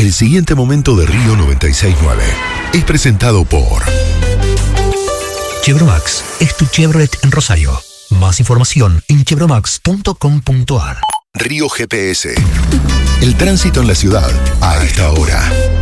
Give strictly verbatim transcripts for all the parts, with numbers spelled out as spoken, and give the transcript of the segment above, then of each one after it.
El siguiente momento de Río noventa y seis punto nueve es presentado por Chevromax es tu Chevrolet en Rosario. Más información en chevromax punto com punto a r. Río G P S. El tránsito en la ciudad a esta hora.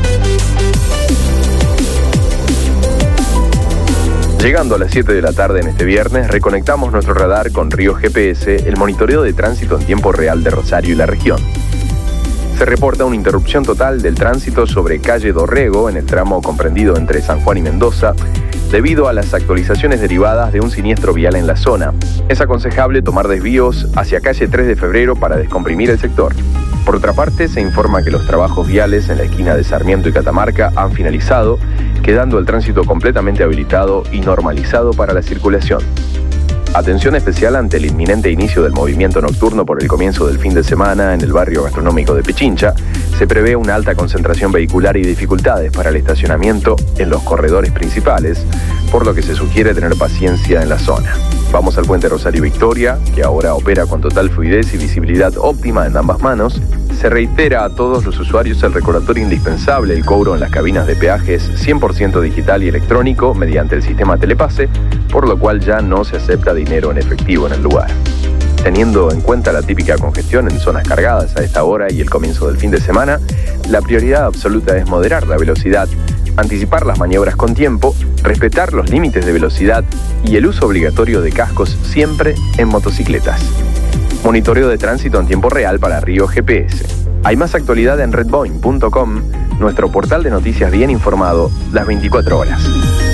Llegando a las siete de la tarde en este viernes, reconectamos nuestro radar con Río G P S, el monitoreo de tránsito en tiempo real de Rosario y la región. Se reporta una interrupción total del tránsito sobre calle Dorrego, en el tramo comprendido entre San Juan y Mendoza, debido a las actualizaciones derivadas de un siniestro vial en la zona. Es aconsejable tomar desvíos hacia calle tres de febrero para descomprimir el sector. Por otra parte, se informa que los trabajos viales en la esquina de Sarmiento y Catamarca han finalizado, quedando el tránsito completamente habilitado y normalizado para la circulación. Atención especial ante el inminente inicio del movimiento nocturno por el comienzo del fin de semana en el barrio gastronómico de Pichincha. Se prevé una alta concentración vehicular y dificultades para el estacionamiento en los corredores principales, por lo que se sugiere tener paciencia en la zona. Vamos al puente Rosario Victoria, que ahora opera con total fluidez y visibilidad óptima en ambas manos. Se reitera a todos los usuarios el recordatorio indispensable, el cobro en las cabinas de peajes cien por ciento digital y electrónico mediante el sistema Telepase, por lo cual ya no se acepta dinero en efectivo en el lugar. Teniendo en cuenta la típica congestión en zonas cargadas a esta hora y el comienzo del fin de semana, la prioridad absoluta es moderar la velocidad, anticipar las maniobras con tiempo, respetar los límites de velocidad y el uso obligatorio de cascos siempre en motocicletas. Monitoreo de tránsito en tiempo real para Río G P S. Hay más actualidad en redboeing punto com, nuestro portal de noticias bien informado las veinticuatro horas.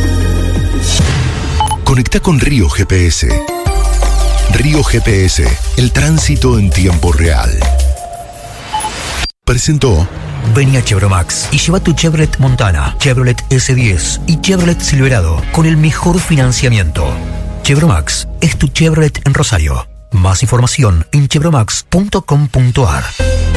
Conecta con Río G P S. Río G P S, el tránsito en tiempo real. Presentó. Vení a Chevromax y lleva tu Chevrolet Montana, Chevrolet ese diez y Chevrolet Silverado con el mejor financiamiento. Chevromax es tu Chevrolet en Rosario. Más información en chevromax punto com punto a r.